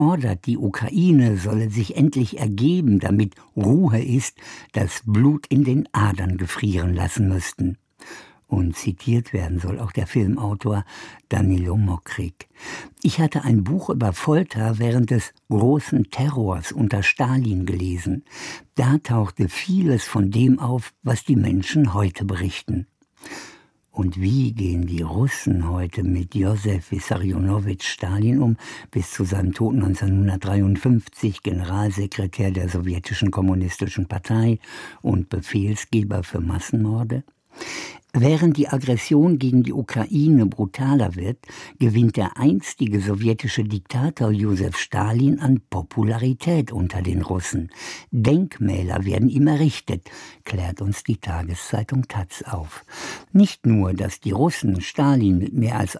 fordert, die Ukraine solle sich endlich ergeben, damit Ruhe ist, das Blut in den Adern gefrieren lassen müssten. Und zitiert werden soll auch der Filmautor Danilo Mokrik. Ich hatte ein Buch über Folter während des großen Terrors unter Stalin gelesen. Da tauchte vieles von dem auf, was die Menschen heute berichten. Und wie gehen die Russen heute mit Josef Wissarionowitsch Stalin um, bis zu seinem Tod 1953 Generalsekretär der sowjetischen kommunistischen Partei und Befehlsgeber für Massenmorde? Während die Aggression gegen die Ukraine brutaler wird, gewinnt der einstige sowjetische Diktator Josef Stalin an Popularität unter den Russen. Denkmäler werden ihm errichtet, klärt uns die Tageszeitung Taz auf. Nicht nur, dass die Russen Stalin mit mehr als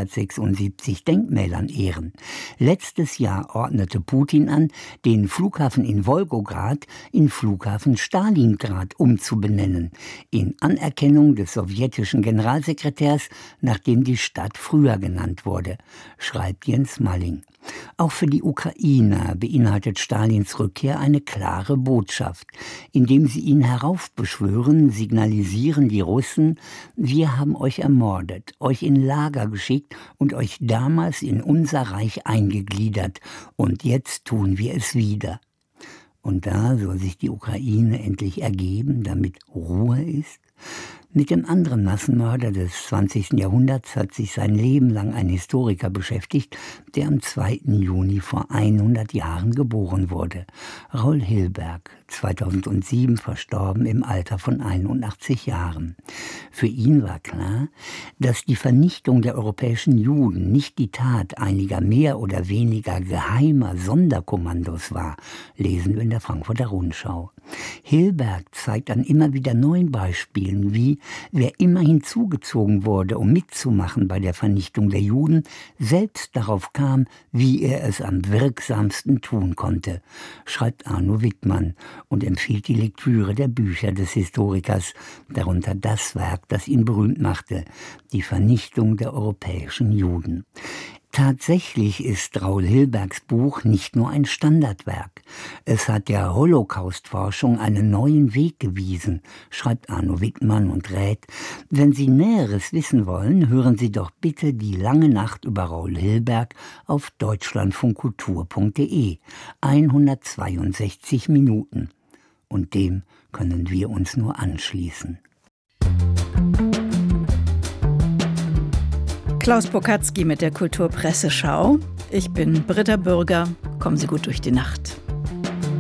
176 Denkmälern ehren. Letztes Jahr ordnete Putin an, den Flughafen in Wolgograd in Flughafen Stalingrad umzubenennen, in Anerkennung des sowjetischen Generalsekretärs, nachdem die Stadt früher genannt wurde, schreibt Jens Malling. Auch für die Ukrainer beinhaltet Stalins Rückkehr eine klare Botschaft. Indem sie ihn heraufbeschwören, signalisieren die Russen: Wir haben euch ermordet, euch in Lager geschickt und euch damals in unser Reich eingegliedert. Und jetzt tun wir es wieder. Und da soll sich die Ukraine endlich ergeben, damit Ruhe ist? Mit dem anderen Massenmörder des 20. Jahrhunderts hat sich sein Leben lang ein Historiker beschäftigt, der am 2. Juni vor 100 Jahren geboren wurde. Raoul Hilberg, 2007 verstorben im Alter von 81 Jahren. Für ihn war klar, dass die Vernichtung der europäischen Juden nicht die Tat einiger mehr oder weniger geheimer Sonderkommandos war, lesen wir in der Frankfurter Rundschau. Hilberg zeigt an immer wieder neuen Beispielen, wie wer immer hinzugezogen wurde, um mitzumachen bei der Vernichtung der Juden, selbst darauf kam, wie er es am wirksamsten tun konnte, schreibt Arno Wittmann und empfiehlt die Lektüre der Bücher des Historikers, darunter das Werk, das ihn berühmt machte, Die Vernichtung der europäischen Juden. Tatsächlich ist Raoul Hilbergs Buch nicht nur ein Standardwerk. Es hat der Holocaust-Forschung einen neuen Weg gewiesen, schreibt Arno Wittmann und rät: Wenn Sie Näheres wissen wollen, hören Sie doch bitte die lange Nacht über Raoul Hilberg auf deutschlandfunkkultur.de. 162 Minuten. Und dem können wir uns nur anschließen. Klaus Pokatzki mit der Kulturpresseschau. Ich bin Britta Bürger. Kommen Sie gut durch die Nacht.